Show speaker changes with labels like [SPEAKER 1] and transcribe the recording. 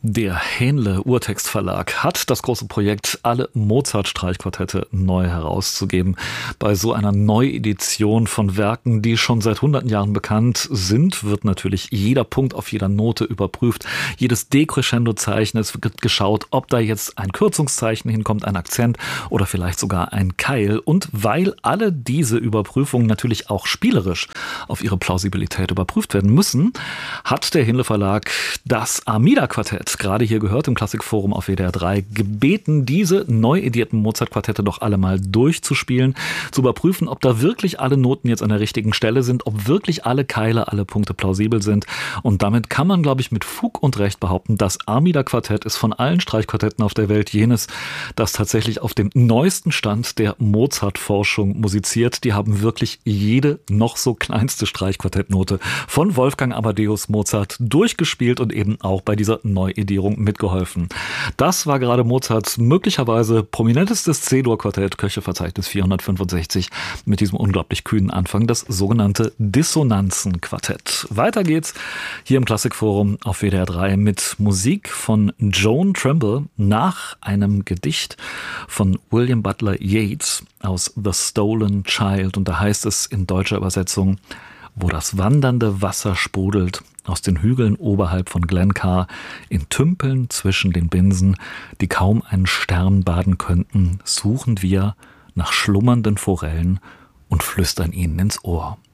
[SPEAKER 1] Der Hähnle Urtextverlag hat das große Projekt, alle Mozart-Streichquartette neu herauszugeben. Bei so einer Neuedition von Werken, die schon seit hunderten Jahren bekannt sind, wird natürlich jeder Punkt auf jeder Note überprüft. Jedes Dekrescendo-Zeichen, es wird geschaut, ob da jetzt ein Kürzungszeichen hinkommt, ein Akzent oder vielleicht sogar ein Keil. Und weil alle diese Überprüfungen natürlich auch spielerisch auf ihre Plausibilität überprüft werden müssen, hat der Hähnle Verlag das Armida-Quartett, gerade hier gehört im Klassikforum auf WDR 3, gebeten, diese neu edierten Mozart-Quartette doch alle mal durchzuspielen, zu überprüfen, ob da wirklich alle Noten jetzt an der richtigen Stelle sind, ob wirklich alle Keile, alle Punkte plausibel sind. Und damit kann man, glaube ich, mit Fug und Recht behaupten, das Armida-Quartett ist von allen Streichquartetten auf der Welt jenes, das tatsächlich auf dem neuesten Stand der Mozart-Forschung musiziert. Die haben wirklich jede noch so kleinste Streichquartettnote von Wolfgang Amadeus Mozart durchgespielt und eben auch bei dieser Neuedierung mitgeholfen. Das war gerade Mozarts möglicherweise prominentestes C-Dur-Quartett, Köchelverzeichnis 465, mit diesem unglaublich kühnen Anfang, das sogenannte Dissonanzen-Quartett. Weiter geht's hier im Klassikforum auf WDR 3 mit Musik von Joan Trimble nach einem Gedicht von William Butler Yeats aus The Stolen Child. Und da heißt es in deutscher Übersetzung: Wo das wandernde Wasser sprudelt aus den Hügeln oberhalb von Glencar, in Tümpeln zwischen den Binsen, die kaum einen Stern baden könnten, suchen wir nach schlummernden Forellen und flüstern ihnen ins Ohr.